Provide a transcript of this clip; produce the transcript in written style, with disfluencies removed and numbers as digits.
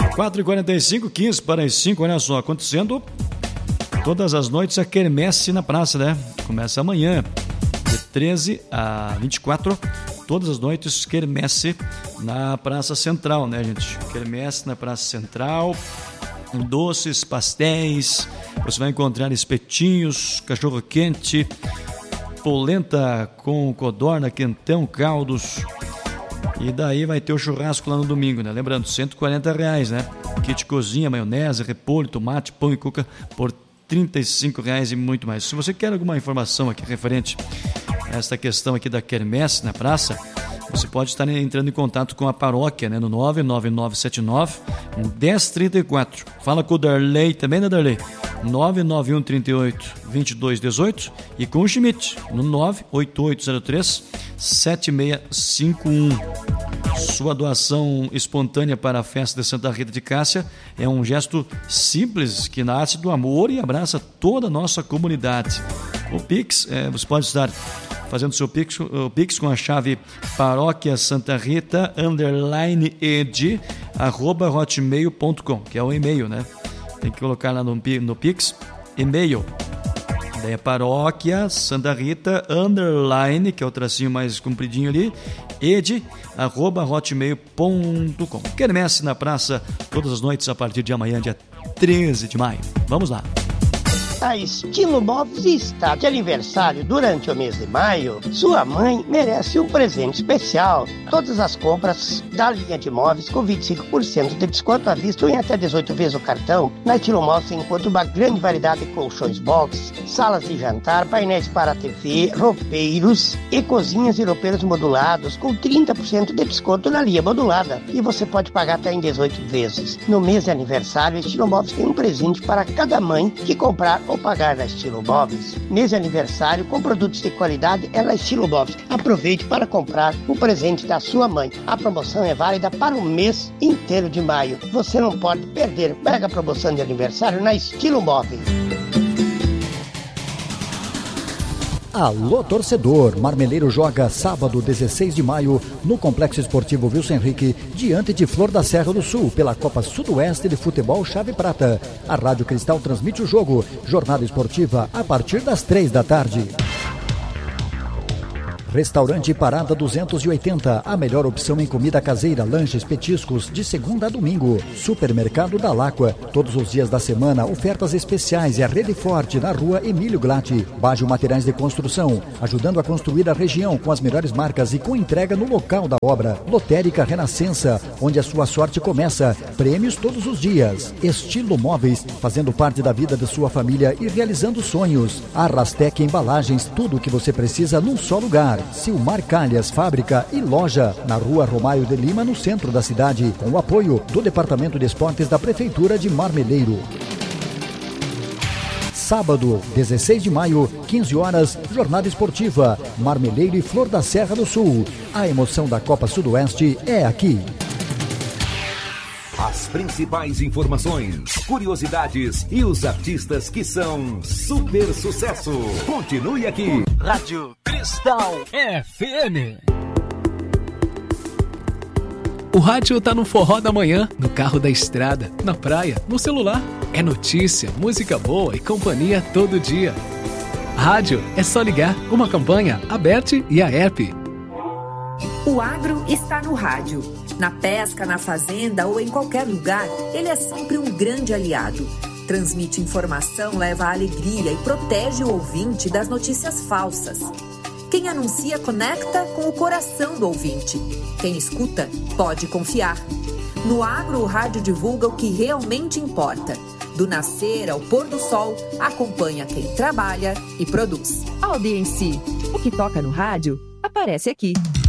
4h45, 15 para as 5, olha só, acontecendo todas as noites a quermesse na praça, né? Começa amanhã, de 13 a 24, todas as noites quermesse na Praça Central, né, gente? Quermesse na Praça Central, doces, pastéis, você vai encontrar espetinhos, cachorro-quente, polenta com codorna, quentão, caldos. E daí vai ter o churrasco lá no domingo, né? Lembrando, R$140, né? Kit cozinha, maionese, repolho, tomate, pão e cuca por R$35 e muito mais. Se você quer alguma informação aqui referente a esta questão aqui da quermesse na praça, você pode estar entrando em contato com a paróquia, né? No 99979-1034. Fala com o Darley também, né, Darley? 99138-2218 e com o Schmidt no 98803-7651. Sua doação espontânea para a festa de Santa Rita de Cássia é um gesto simples que nasce do amor e abraça toda a nossa comunidade. O Pix, você pode estar fazendo seu Pix com a chave paroquiasantarita_ed@hotmail.com, que é o e-mail, né? Tem que colocar lá no Pix, e-mail. Daí é paróquia Santa Rita _ que é o tracinho mais compridinho ali, ed@hotmail.com. Quermesse na praça todas as noites a partir de amanhã, dia 13 de maio. Vamos lá. A Estilo Móveis está de aniversário durante o mês de maio. Sua mãe merece um presente especial. Todas as compras da linha de móveis com 25% de desconto à vista ou em até 18 vezes o cartão. Na Estilo Móveis você encontra uma grande variedade de colchões box, salas de jantar, painéis para TV, roupeiros e cozinhas e roupeiros modulados com 30% de desconto na linha modulada. E você pode pagar até em 18 vezes. No mês de aniversário, a Estilo Móveis tem um presente para cada mãe que comprar ou pagar na Estilo Móveis. Mês de aniversário com produtos de qualidade é na Estilo Móveis. Aproveite para comprar o presente da sua mãe. A promoção é válida para o mês inteiro de maio. Você não pode perder. Pega a promoção de aniversário na Estilo Móveis. Alô, torcedor! Marmeleiro joga sábado, 16 de maio, no Complexo Esportivo Wilson Henrique, diante de Flor da Serra do Sul, pela Copa Sudoeste de Futebol Chave Prata. A Rádio Cristal transmite o jogo. Jornada esportiva a partir das 3 da tarde. Restaurante Parada 280, a melhor opção em comida caseira, lanches, petiscos, de segunda a domingo. Supermercado da Láqua, todos os dias da semana, ofertas especiais e a rede forte na rua Emílio Glatti. Bajo Materiais de Construção, ajudando a construir a região com as melhores marcas e com entrega no local da obra. Lotérica Renascença, onde a sua sorte começa. Prêmios todos os dias. Estilo Móveis, fazendo parte da vida de sua família e realizando sonhos. Arrastec Embalagens, tudo o que você precisa num só lugar. Silmar Calhas, fábrica e loja, na rua Romário de Lima, no centro da cidade, com o apoio do Departamento de Esportes da Prefeitura de Marmeleiro. Sábado, 16 de maio, 15 horas, jornada esportiva, Marmeleiro e Flor da Serra do Sul. A emoção da Copa Sudoeste é aqui. As principais informações, curiosidades e os artistas que são super sucesso. Continue aqui. Rádio Cristal FM. O rádio tá no forró da manhã, no carro da estrada, na praia, no celular. É notícia, música boa e companhia todo dia. Rádio é só ligar, uma campanha, Aberte e a app. O agro está no rádio. Na pesca, na fazenda ou em qualquer lugar, ele é sempre um grande aliado. Transmite informação, leva alegria e protege o ouvinte das notícias falsas. Quem anuncia conecta com o coração do ouvinte. Quem escuta pode confiar. No agro, o rádio divulga o que realmente importa. Do nascer ao pôr do sol, acompanha quem trabalha e produz. Audiência, o que toca no rádio aparece aqui.